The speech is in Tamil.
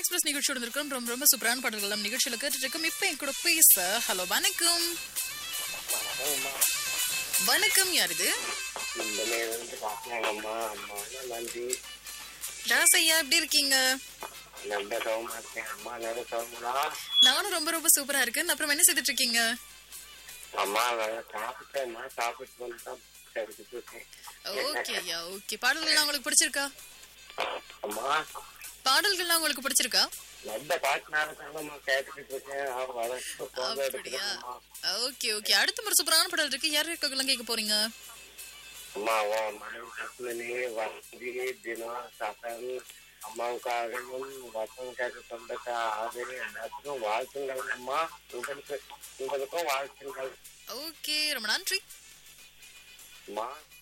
எக்ஸ்பிரஸ் நிகழ்ச்சியோட இருக்கும். ரொம்ப ரொம்ப சூப்பரான பாடல்கள் எல்லாம் நிகழ்ச்சியில கேட்டுட்டு இருக்கோம். இப்ப என் கூட பேச ஹலோ வணக்கம். வணக்கம், யார் இது? ராசையா, எப்படி இருக்கீங்க? நானும் ரொம்ப ரொம்ப சூப்பரா இருக்கேன். அப்புறம் என்ன செய்துட்டு இருக்கீங்க? ஓகேயா, ஓகே. பாடல்கள்லாம் உங்களுக்கு பிடிச்சிருக்கா? பாடல்கள்லாம் உங்களுக்கு பிடிச்சிருக்கா? அப்படியா? Okay okay. அடுத்த ஒரு சூப்பரான பாடல் இருக்கு. யார் இருக்கலாம் கேட்க போறீங்க? அம்மாவுக்காகவும் வசனுக்காக சொந்தக்காக எல்லாத்துக்கும் வாழ்த்துங்கள் அம்மா. உங்களுக்கும் வாழ்த்துங்கள். ஓகே, ரொம்ப நன்றி. அம்மா